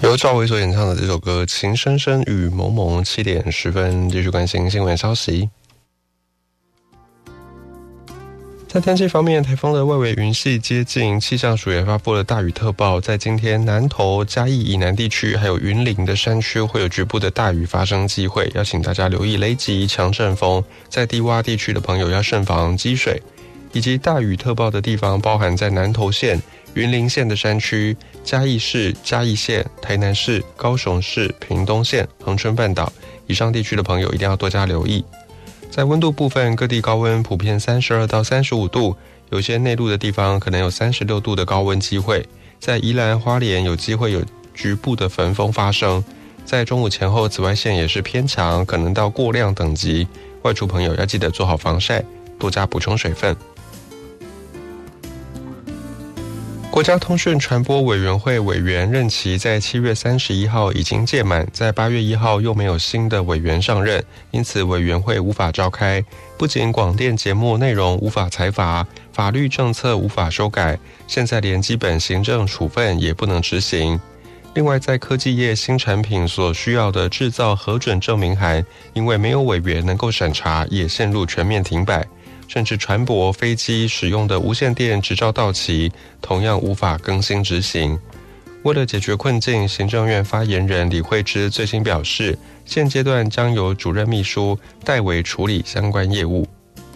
由赵薇所演唱的这首歌《情深深雨蒙蒙》，7点10分，继续关心新闻消息。在天气方面，台风的外围云系接近，气象署也发布了大雨特报，在今天南投、嘉义以南地区还有云林的山区会有局部的大雨发生机会，要请大家留意雷击、强阵风，在低洼地区的朋友要慎防积水。以及大雨特报的地方包含在南投县、云林县的山区、嘉义市、嘉义县、台南市、高雄市、屏东县、恒春半岛以上地区的朋友一定要多加留意。在温度部分，各地高温普遍32到35度，有些内陆的地方可能有36度的高温机会。在宜兰花莲有机会有局部的焚风发生。在中午前后，紫外线也是偏强，可能到过量等级，外出朋友要记得做好防晒，多加补充水分。国家通讯传播委员会委员任期在7月31号已经届满，在8月1号又没有新的委员上任，因此委员会无法召开。不仅广电节目内容无法裁罚，法律政策无法修改，现在连基本行政处分也不能执行。另外，在科技业新产品所需要的制造核准证明函，因为没有委员能够审查，也陷入全面停摆。甚至船舶、飞机使用的无线电执照到期，同样无法更新执行。为了解决困境，行政院发言人李惠芝最新表示，现阶段将由主任秘书代为处理相关业务。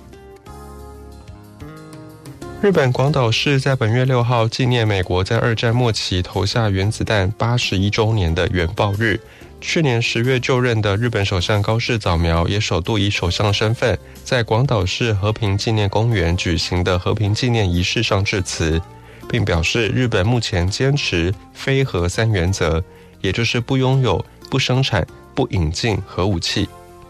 日本广岛市在本月6号纪念美国在2战末期投下原子弹81周年的原爆日。去年10月就任的日本首相高市早苗也首度以首相身份在广岛市和平纪念公园举行的和平纪念仪式上致辞，并表示日本目前坚持非核3原则，也就是不拥有、不生产、不引进核武器。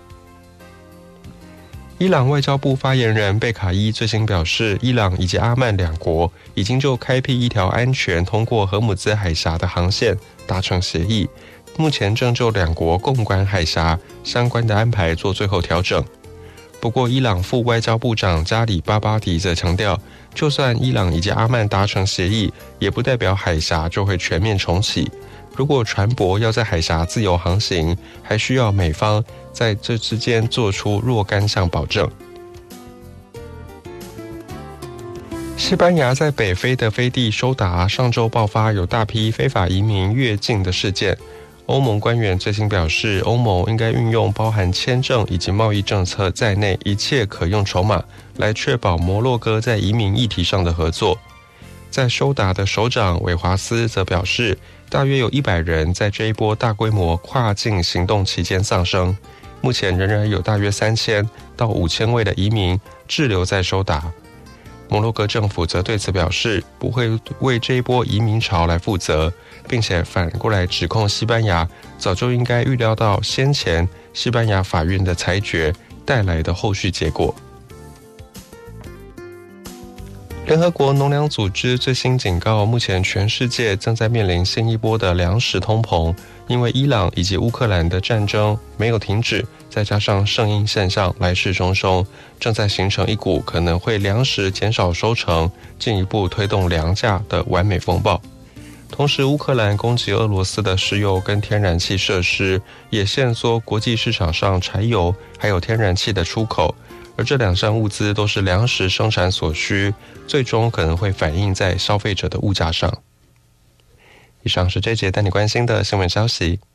伊朗外交部发言人贝卡伊最新表示，伊朗以及阿曼两国已经就开辟一条安全通过荷姆兹海峡的航线达成协议，目前正就两国共管海峡相关的安排做最后调整。不过，伊朗副外交部长加里巴巴迪则强调，就算伊朗以及阿曼达成协议，也不代表海峡就会全面重启。如果船舶要在海峡自由航行，还需要美方在这之间做出若干项保证。西班牙在北非的飞地收达上周爆发有大批非法移民越境的事件。欧盟官员最新表示，欧盟应该运用包含签证以及贸易政策在内一切可用筹码，来确保摩洛哥在移民议题上的合作。在收达的首长韦华斯则表示，大约有100人在这一波大规模跨境行动期间丧生，目前仍然有大约3000到5000位的移民滞留在收达。摩洛哥政府则对此表示，不会为这一波移民潮来负责，并且反过来指控西班牙早就应该预料到先前西班牙法院的裁决带来的后续结果。联合国农粮组织最新警告，目前全世界正在面临新一波的粮食通膨，因为伊朗以及乌克兰的战争没有停止，再加上圣婴现象来势汹汹，正在形成一股可能会粮食减少收成，进一步推动粮价的完美风暴。同时，乌克兰攻击俄罗斯的石油跟天然气设施，也限缩国际市场上柴油还有天然气的出口，而这两项物资都是粮食生产所需，最终可能会反映在消费者的物价上。以上是这节带你关心的新闻消息。